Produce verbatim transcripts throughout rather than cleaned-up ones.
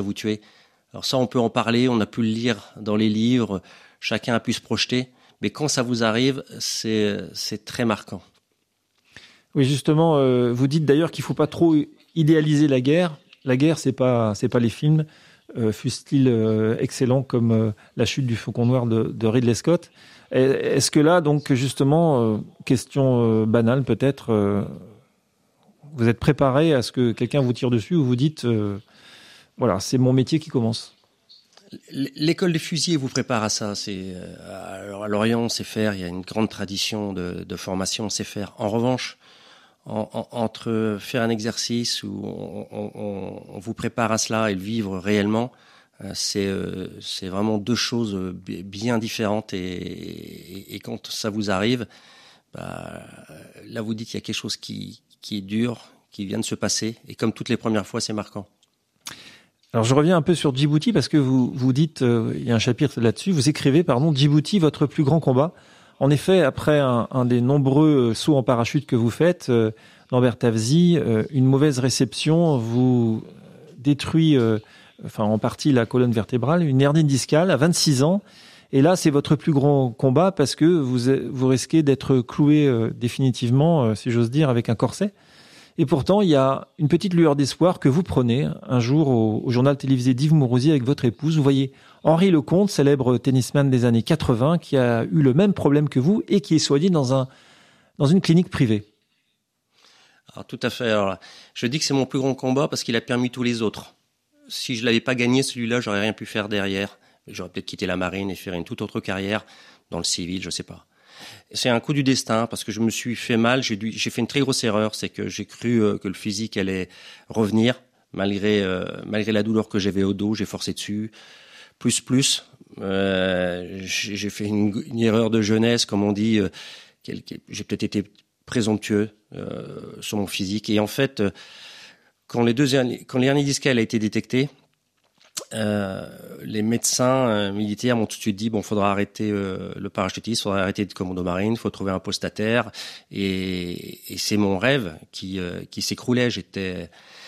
vous tuer. Alors ça, on peut en parler, on a pu le lire dans les livres, chacun a pu se projeter, mais quand ça vous arrive, c'est, c'est très marquant. Oui, justement, euh, vous dites d'ailleurs qu'il ne faut pas trop idéaliser la guerre. La guerre, c'est pas, c'est pas les films, euh, fussent-ils euh, excellents comme euh, La chute du Faucon Noir de, de Ridley Scott. Est-ce que là, donc, justement, euh, question euh, banale peut-être, euh, vous êtes préparé à ce que quelqu'un vous tire dessus ou vous dites, euh, voilà, c'est mon métier qui commence? L'école des fusiliers vous prépare à ça. C'est, alors à Lorient, on sait faire, il y a une grande tradition de, de formation, on sait faire. En revanche, en, en, entre faire un exercice où on, on, on vous prépare à cela et le vivre réellement, c'est, c'est vraiment deux choses bien différentes. Et, et, et quand ça vous arrive, bah, là vous dites qu'il y a quelque chose qui, qui est dur, qui vient de se passer. Et comme toutes les premières fois, c'est marquant. Alors je reviens un peu sur Djibouti parce que vous vous dites, euh, il y a un chapitre là-dessus, vous écrivez, pardon, Djibouti, votre plus grand combat. En effet, après un, un des nombreux sauts en parachute que vous faites, euh, Lambert Tavzy, euh, une mauvaise réception vous détruit, euh, enfin en partie la colonne vertébrale, une hernie discale à vingt-six ans. Et là, c'est votre plus grand combat parce que vous vous risquez d'être cloué euh, définitivement, euh, si j'ose dire, avec un corset. Et pourtant, il y a une petite lueur d'espoir que vous prenez un jour au, au journal télévisé d'Yves Mourouzi avec votre épouse. Vous voyez Henri Lecomte, célèbre tennisman des années quatre-vingts, qui a eu le même problème que vous et qui est soigné dans, un, dans une clinique privée. Alors, tout à fait. Alors, je dis que c'est mon plus grand combat parce qu'il a permis tous les autres. Si je l'avais pas gagné, celui-là, j'aurais rien pu faire derrière. J'aurais peut-être quitté la marine et faire une toute autre carrière dans le civil, je sais pas. C'est un coup du destin parce que je me suis fait mal. J'ai, dû, j'ai fait une très grosse erreur, c'est que j'ai cru euh, que le physique allait revenir malgré euh, malgré la douleur que j'avais au dos. J'ai forcé dessus, plus plus. Euh, j'ai, j'ai fait une, une erreur de jeunesse, comme on dit. Euh, j'ai peut-être été présomptueux euh, sur mon physique. Et en fait, euh, quand les deux quand l'hernie discale a été détectée, Euh, les médecins euh, militaires m'ont tout de suite dit bon, faudra arrêter euh, le parachutisme, faudra arrêter de commando marine, faut trouver un poste à terre. Et, et c'est mon rêve qui euh, qui s'écroulait. J'étais,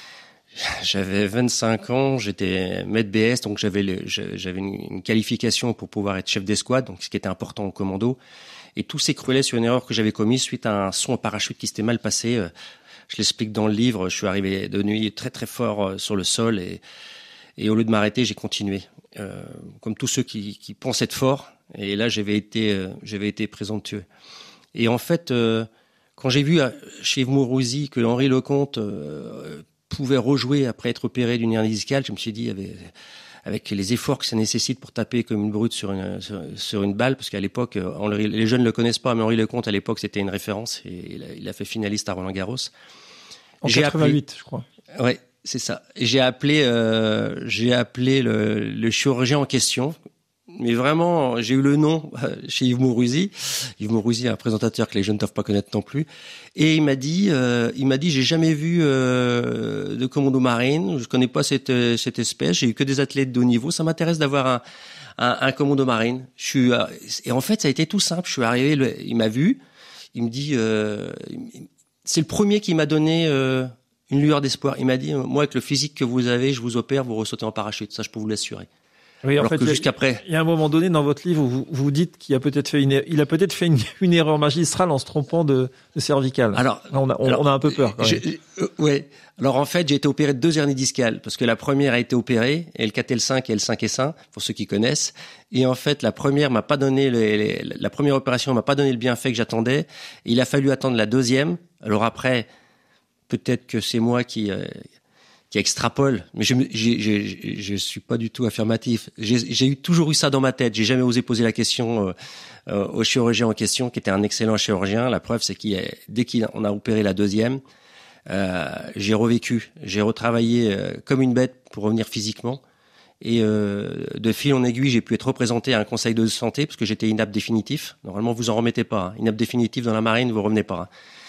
j'avais vingt-cinq ans, j'étais maître B S, donc j'avais le, j'avais une, une qualification pour pouvoir être chef d'escouade, donc ce qui était important au commando. Et tout s'écroulait sur une erreur que j'avais commise suite à un saut en parachute qui s'était mal passé. Je l'explique dans le livre. Je suis arrivé de nuit très très fort sur le sol et Et au lieu de m'arrêter, j'ai continué, euh, comme tous ceux qui, qui pensent être forts. Et là, j'avais été, euh, j'avais été présomptueux. Et en fait, euh, quand j'ai vu chez Yves Mourouzi que Henri Lecomte euh, pouvait rejouer après être opéré d'une hernie discale, je me suis dit, avec, avec les efforts que ça nécessite pour taper comme une brute sur une, sur, sur une balle, parce qu'à l'époque, Henri, les jeunes ne le connaissent pas, mais Henri Lecomte, à l'époque, c'était une référence. Et il a, il a fait finaliste à Roland-Garros. En j'ai quatre-vingt-huit, appelé, je crois. Ouais. C'est ça. Et j'ai appelé, euh, j'ai appelé le, le chirurgien en question. Mais vraiment, j'ai eu le nom chez Yves Mourouzi. Yves Mourouzi est un présentateur que les jeunes ne doivent pas connaître non plus. Et il m'a dit, euh, il m'a dit, j'ai jamais vu euh, de commando marine. Je connais pas cette cette espèce. J'ai eu que des athlètes de haut niveau. Ça m'intéresse d'avoir un un, un commando marine. Je suis euh, et en fait, ça a été tout simple. Je suis arrivé, le, il m'a vu. Il me dit, euh, c'est le premier qui m'a donné. Euh, une lueur d'espoir. Il m'a dit, moi, avec le physique que vous avez, je vous opère, vous ressautez en parachute. Ça, je peux vous l'assurer. Oui, en Alors fait, que jusqu'après. Il y a un moment donné dans votre livre où vous, vous dites qu'il a peut-être fait une, il a peut-être fait une, une erreur magistrale en se trompant de, de cervicale. Alors, on a, on, alors, on a un peu peur. Quand même. Je, euh, ouais. Alors en fait, j'ai été opéré de deux hernies discales parce que la première a été opérée, L quatre L cinq et L cinq S un pour ceux qui connaissent. Et en fait, la première m'a pas donné les, les, la première opération m'a pas donné le bienfait que j'attendais. Il a fallu attendre la deuxième. Alors après. Peut-être que c'est moi qui euh, qui extrapole, mais je j'ai, j'ai, je suis pas du tout affirmatif. J'ai, j'ai eu, toujours eu ça dans ma tête. J'ai jamais osé poser la question euh, euh, au chirurgien en question, qui était un excellent chirurgien. La preuve, c'est qu'il est, dès qu'on a opéré la deuxième, euh, j'ai revécu, j'ai retravaillé euh, comme une bête pour revenir physiquement. Et euh, de fil en aiguille, j'ai pu être représenté à un conseil de santé parce que j'étais inapte définitif. Normalement, vous en remettez pas. Hein. Inapte définitif dans la marine, vous revenez pas. Hein.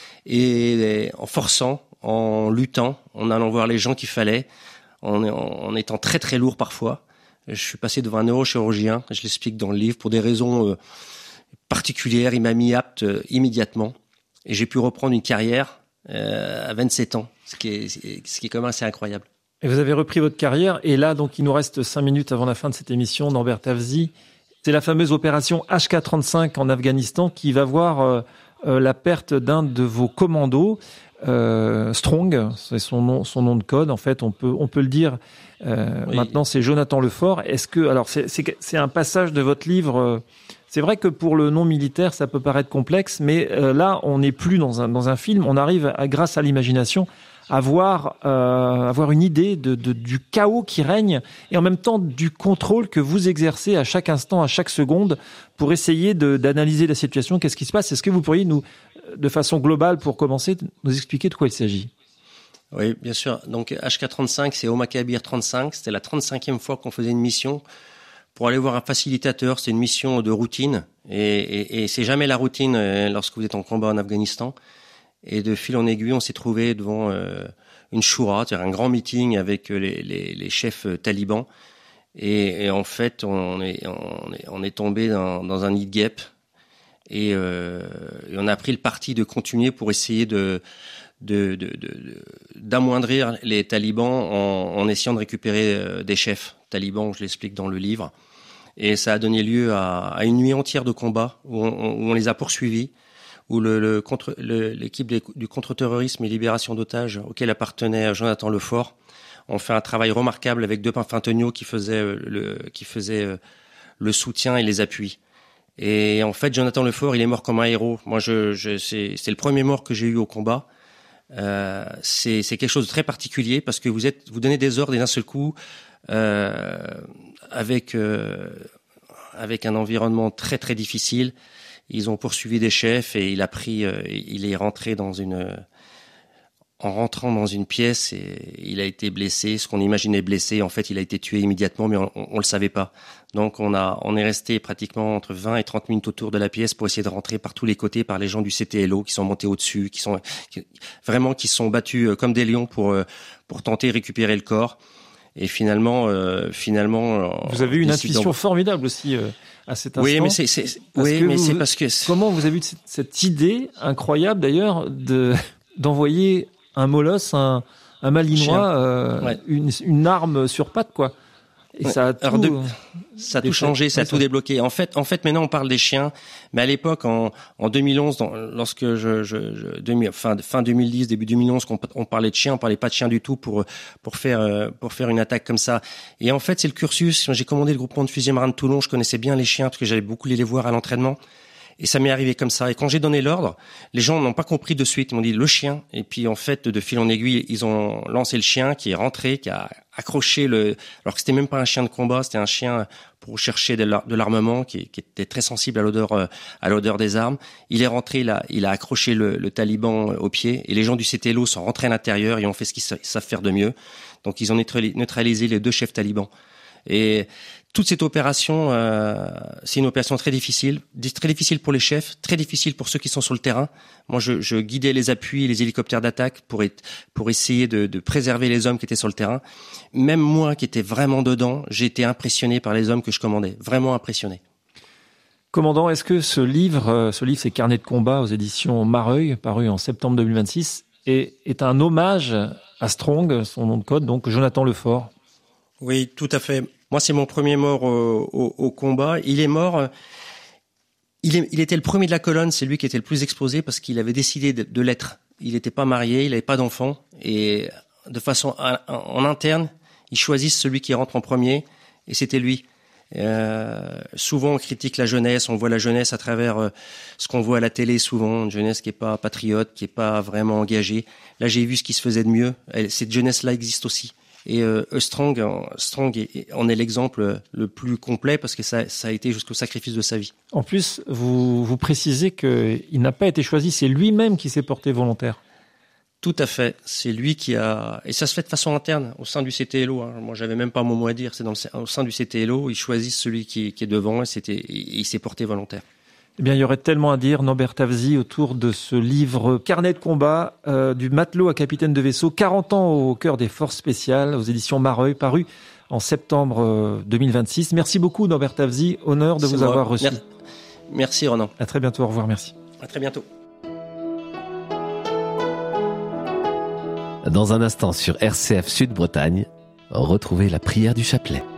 Et en forçant, en luttant, en allant voir les gens qu'il fallait, en, en étant très très lourd parfois. Je suis passé devant un neurochirurgien, je l'explique dans le livre, pour des raisons euh, particulières. Il m'a mis apte euh, immédiatement. Et j'ai pu reprendre une carrière euh, à vingt-sept ans, ce qui est, ce qui est quand même assez incroyable. Et vous avez repris votre carrière. Et là, donc, il nous reste cinq minutes avant la fin de cette émission. Norbert Tavzy, c'est la fameuse opération H K trente-cinq en Afghanistan qui va voir euh, euh, la perte d'un de vos commandos. Euh, Strong, c'est son nom, son nom de code. En fait, on peut, on peut le dire. Euh, oui. Maintenant, c'est Jonathan Lefort. Est-ce que, alors, c'est, c'est, c'est un passage de votre livre. Euh, c'est vrai que pour le non militaire, ça peut paraître complexe, mais euh, là, on n'est plus dans un dans un film. On arrive, à, grâce à l'imagination, à voir, euh, avoir une idée de, de du chaos qui règne et en même temps du contrôle que vous exercez à chaque instant, à chaque seconde, pour essayer de, d'analyser la situation. Qu'est-ce qui se passe? Est-ce que vous pourriez nous, de façon globale, pour commencer, nous expliquer de quoi il s'agit? Oui, bien sûr. Donc H K trente-cinq, c'est Omar Kabir trente-cinq. C'était la trente-cinquième fois qu'on faisait une mission pour aller voir un facilitateur. C'est une mission de routine et, et, et c'est jamais la routine lorsque vous êtes en combat en Afghanistan. Et de fil en aiguille, on s'est trouvé devant euh, une choura, c'est-à-dire un grand meeting avec les, les, les chefs talibans. Et, et en fait, on est, on est, on est tombé dans, dans un nid de guêpes. Et, euh, et on a pris le parti de continuer pour essayer de, de, de, de, d'amoindrir les talibans en, en essayant de récupérer euh, des chefs talibans, je l'explique dans le livre. Et ça a donné lieu à, à une nuit entière de combat où on, où on les a poursuivis, où le, le contre, le, l'équipe du contre-terrorisme et libération d'otages auquel appartenait Jonathan Lefort ont fait un travail remarquable avec deux Pinfantoniaux qui faisaient le, qui faisaient le soutien et les appuis. Et en fait, Jonathan Lefort, il est mort comme un héros. Moi, je, je c'est, c'est le premier mort que j'ai eu au combat. Euh, c'est, c'est quelque chose de très particulier parce que vous êtes, vous donnez des ordres et d'un seul coup, euh, avec euh, avec un environnement très très difficile. Ils ont poursuivi des chefs et il a pris, euh, il est rentré dans une, en rentrant dans une pièce et il a été blessé. Ce qu'on imaginait blessé, en fait, il a été tué immédiatement, mais on, on le savait pas. Donc, on a, on est resté pratiquement entre vingt et trente minutes autour de la pièce pour essayer de rentrer par tous les côtés par les gens du C T L O qui sont montés au-dessus, qui sont qui, vraiment qui se sont battus comme des lions pour pour tenter de récupérer le corps. Et finalement, euh, finalement, vous avez eu une décidant... intuition formidable aussi. Euh... à cet instant. Oui, mais c'est, c'est, oui, mais vous, c'est parce que c'est... comment vous avez eu cette, cette idée incroyable d'ailleurs de d'envoyer un molosse, un, un malinois, euh, ouais. une, une arme sur patte, quoi. Et ouais. ça a tout, Alors de, ça a tout changé, ça a tout débloqué. En fait, en fait, maintenant on parle des chiens, mais à l'époque, en, en deux mille onze, dans, lorsque je, je, je demi, fin, fin deux mille dix, début deux mille onze, qu'on on parlait de chiens, on parlait pas de chiens du tout pour pour faire pour faire une attaque comme ça. Et en fait, c'est le cursus. Quand j'ai commandé le groupement de fusiliers marins de Toulon, je connaissais bien les chiens parce que j'allais beaucoup les voir à l'entraînement. Et ça m'est arrivé comme ça. Et quand j'ai donné l'ordre, les gens n'ont pas compris de suite. Ils m'ont dit le chien. Et puis en fait, de fil en aiguille, ils ont lancé le chien qui est rentré, qui a accroché le. Alors que c'était même pas un chien de combat, c'était un chien pour chercher de l'armement, qui, qui était très sensible à l'odeur, à l'odeur des armes. Il est rentré, il a, il a accroché le, le taliban au pied. Et les gens du C T L O sont rentrés à l'intérieur et ont fait ce qu'ils savent faire de mieux. Donc ils ont neutralisé les deux chefs talibans. Et toute cette opération, euh, c'est une opération très difficile, très difficile pour les chefs, très difficile pour ceux qui sont sur le terrain. Moi, je, je guidais les appuis et les hélicoptères d'attaque pour être, pour essayer de, de préserver les hommes qui étaient sur le terrain. Même moi, qui étais vraiment dedans, j'ai été impressionné par les hommes que je commandais, vraiment impressionné. Commandant, est-ce que ce livre, ce livre, c'est Carnet de combat aux éditions Mareuil, paru en septembre deux mille vingt-six, est, est un hommage à Strong, son nom de code, donc Jonathan Lefort? Oui, tout à fait. Moi, c'est mon premier mort au, au, au combat. Il est mort. Il, est, il était le premier de la colonne. C'est lui qui était le plus exposé parce qu'il avait décidé de, de l'être. Il n'était pas marié, il n'avait pas d'enfant. Et de façon en, en interne, ils choisissent celui qui rentre en premier. Et c'était lui. Euh, souvent, on critique la jeunesse. On voit la jeunesse à travers euh, ce qu'on voit à la télé. Souvent, une jeunesse qui est pas patriote, qui est pas vraiment engagée. Là, j'ai vu ce qui se faisait de mieux. Elle, cette jeunesse-là existe aussi. Et euh, Strong, Strong est, en est l'exemple le plus complet parce que ça, ça a été jusqu'au sacrifice de sa vie. En plus, vous, vous précisez qu'il n'a pas été choisi, c'est lui-même qui s'est porté volontaire. Tout à fait. C'est lui qui a... Et ça se fait de façon interne, au sein du C T L O. Hein. Moi, j'avais même pas mon mot à dire. C'est dans le... au sein du C T L O, ils choisissent celui qui, qui est devant et c'était... il s'est porté volontaire. Eh bien, il y aurait tellement à dire, Norbert Tavzy, autour de ce livre Carnet de combat, euh, du matelot à capitaine de vaisseau, quarante ans au cœur des forces spéciales, aux éditions Mareuil, paru en septembre deux mille vingt-six. Merci beaucoup, Norbert Tavzy. Honneur de C'est vous moi. avoir reçu. Merci, Ronan. À très bientôt. Au revoir. Merci. À très bientôt. Dans un instant sur R C F Sud Bretagne, retrouvez la prière du chapelet.